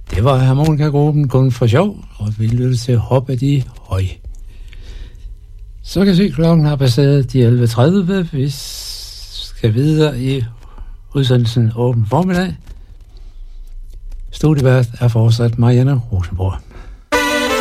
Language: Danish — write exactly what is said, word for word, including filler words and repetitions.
Det var harmonikagruppen kun for sjov, og vi lyttede til Hop af de Høj. Så kan jeg se, at klokken har passeret de elleve tredive. Vi skal videre i udsendelsen Åben Formiddag. Studievært er fortsat Marianne Rosenborg.